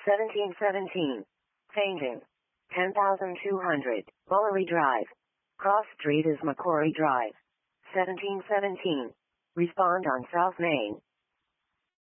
1717. Changing. 10,200. Bullery Drive. Cross Street is Macquarie Drive. 1717. Respond on South Main.